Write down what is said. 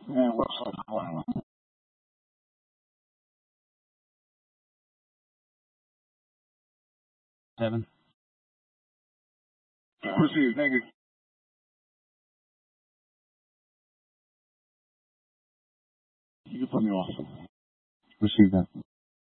我操他完了！ 7。 不是那个。一个朋友啊，不是一个。